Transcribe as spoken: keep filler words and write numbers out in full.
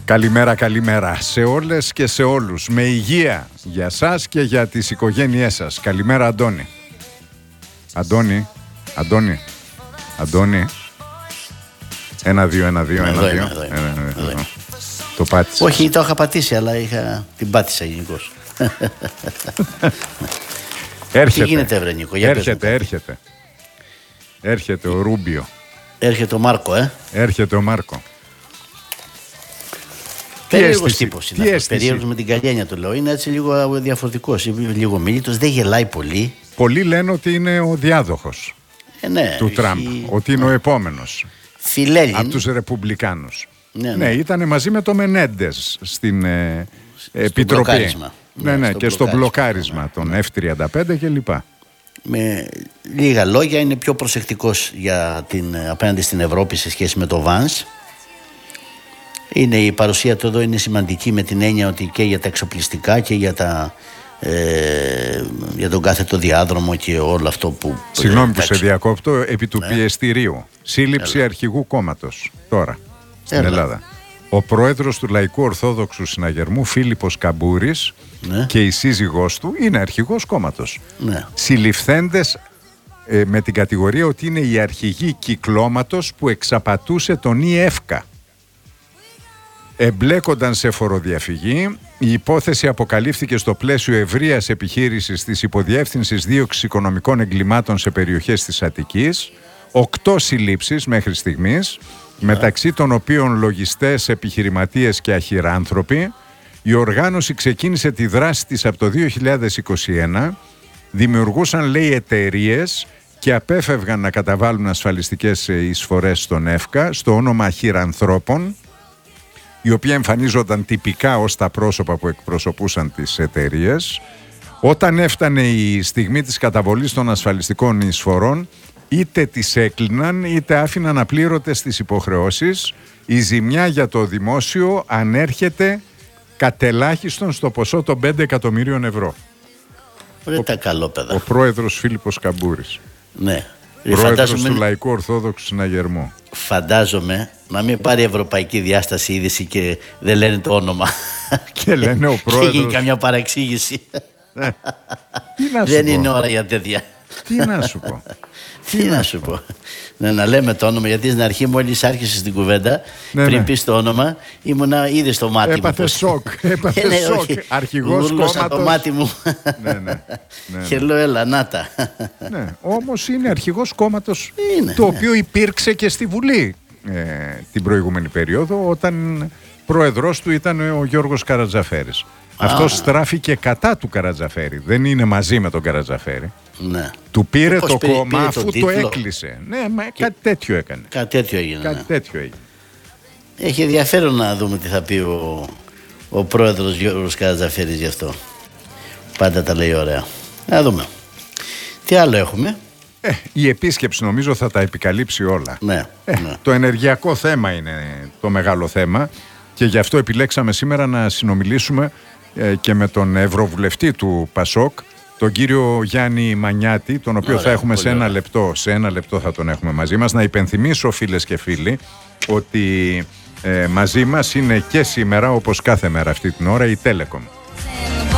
Καλημέρα, καλημέρα σε όλες και σε όλους. Με υγεία για σας και για τις οικογένειές σας. Καλημέρα, Αντώνη. Αντώνη, Αντώνη, Αντώνη. Ένα, δύο, ένα, δύο, ένα, δύο. Εδώ, εδώ, ένα, εδώ, δύο. εδώ. Το πάτησα. Όχι, το είχα πατήσει, αλλά είχα... την πάτησα γενικώς. Έρχεται. Τι γίνεται, βρε Νίκο, για έρχεται, έρχεται. Έρχεται ο Ρούμπιο. Έρχεται ο Μάρκο, ε. Έρχεται ο Μάρκο. Περίεργος τύπος είναι αυτός. αίσθηση? Περίεργος με την καλιένια του λέω. Είναι έτσι λίγο διαφορετικός, λίγο μίλητος, δεν γελάει πολύ. Πολλοί λένε ότι είναι ο διάδοχος ε, ναι, του Τραμπ, η... ότι είναι ο επόμενος Φιλέλλην. από τους Ρεπουμπλικάνους. Ναι, ναι. ναι ήταν μαζί με το Μενέντες στην ε, Επιτροπή. Μπλοκάρισμα. Ναι, ναι, στο και στο μπλοκάρισμα ναι. των εφ τριάντα πέντε κλπ. Με λίγα λόγια είναι πιο προσεκτικός για την, απέναντι στην Ευρώπη σε σχέση με το Βανς. Είναι, η παρουσία του εδώ είναι σημαντική με την έννοια ότι και για τα εξοπλιστικά και για, τα, ε, για τον κάθετο διάδρομο και όλο αυτό που... Συγγνώμη ε, που σε διακόπτω, επί του ναι. πιεστηρίου. Σύλληψη Έλα. αρχηγού κόμματος τώρα στην Έλα. Ελλάδα. Ο πρόεδρος του Λαϊκού Ορθόδοξου Συναγερμού, Φίλιππος Καμπούρης, ναι. και η σύζυγός του είναι αρχηγός κόμματος. Ναι. Συλληφθέντες ε, με την κατηγορία ότι είναι η αρχηγή κυκλώματος που εξαπατούσε τον ΙΕΦΚΑ. Εμπλέκονταν σε φοροδιαφυγή. Η υπόθεση αποκαλύφθηκε στο πλαίσιο ευρείας επιχείρησης της Υποδιεύθυνσης Δίωξης Οικονομικών Εγκλημάτων σε περιοχές της Αττικής. Οκτώ συλλήψεις μέχρι στιγμής, yeah. μεταξύ των οποίων λογιστές, επιχειρηματίες και αχυράνθρωποι. Η οργάνωση ξεκίνησε τη δράση της από το δύο χιλιάδες είκοσι ένα. Δημιουργούσαν, λέει, εταιρείες και απέφευγαν να καταβάλουν ασφαλιστικές εισφορές στον ΕΦΚΑ στο όνομα αχυρανθρώπων, οι οποίοι εμφανίζονταν τυπικά ως τα πρόσωπα που εκπροσωπούσαν τις εταιρείες. Όταν έφτανε η στιγμή της καταβολής των ασφαλιστικών εισφορών, είτε τις έκλειναν είτε άφηναν απλήρωτες τις υποχρεώσεις. Η ζημιά για το δημόσιο ανέρχεται κατελάχιστον στο ποσό των πέντε εκατομμύριων ευρώ. Ωραία, τα καλόπαιδα. Ο πρόεδρος Φίλιππος Καμπούρης. Ναι. Πρόεδρος Φαντάζομαι... του Λαϊκού Ορθόδοξου Συναγερμού. Φαντάζομαι να μην πάρει ευρωπαϊκή διάσταση είδηση και δεν λένε το όνομα. Και λένε ο πρόεδρος. Και γίνει καμιά παραξήγηση. Ναι. Τι να σου δεν πω. είναι ώρα για τέτοια. Τι να σου πω. Τι να σου πω. Ναι, να λέμε το όνομα, γιατί στην αρχή μόλις άρχισε στην κουβέντα, ναι, πριν ναι. πεις το όνομα, ήμουνα ήδη στο μάτι έπαθε μου. Σοκ, έπαθε ναι, σοκ. Αρχηγός κόμματος. το μάτι μου. ναι, ναι, ναι, ναι. Και λέω, έλα, να τα. Ναι, όμως είναι αρχηγός κόμματος, είναι, το ναι. οποίο υπήρξε και στη Βουλή ε, την προηγούμενη περίοδο, όταν πρόεδρος του ήταν ο Γιώργος Καρατζαφέρης. Αυτός στράφηκε κατά του Καρατζαφέρη. Δεν είναι μαζί με τον Καρατζαφέρη. Ναι. Του πήρε το πήρε, κόμμα πήρε αφού το, το έκλεισε. Ναι, μα και... κάτι τέτοιο έκανε. Κάτι τέτοιο έγινε. Κάτι ναι. τέτοιο έγινε. Έχει ενδιαφέρον να δούμε τι θα πει ο, ο πρόεδρος Γιώργος Καρατζαφέρης γι' αυτό. Πάντα τα λέει ωραία. Να δούμε. Τι άλλο έχουμε. Ε, η επίσκεψη νομίζω θα τα επικαλύψει όλα. Ναι, ε, ναι. Το ενεργειακό θέμα είναι το μεγάλο θέμα και γι' αυτό επιλέξαμε σήμερα να συνομιλήσουμε ε, και με τον Ευρωβουλευτή του Πασόκ, τον κύριο Γιάννη Μανιάτη, τον οποίο ωραία, θα έχουμε σε ένα ωραία. λεπτό, σε ένα λεπτό θα τον έχουμε μαζί μας. Να υπενθυμίσω, φίλες και φίλοι, ότι ε, μαζί μας είναι και σήμερα, όπως κάθε μέρα αυτή την ώρα, η Telecom.